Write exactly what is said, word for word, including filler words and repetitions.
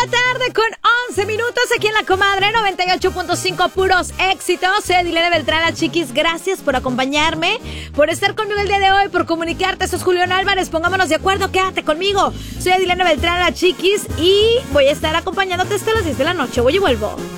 la tarde con once minutos aquí en La Comadre noventa y ocho punto cinco, puros éxitos. Soy Adilene Beltrán, la Chiquis. Gracias por acompañarme, por estar conmigo el día de hoy, por comunicarte. Eso es Julián Álvarez. Pongámonos de acuerdo, quédate conmigo. Soy Adilene Beltrán, la Chiquis, y voy a estar acompañándote hasta las diez de la noche. Voy y vuelvo.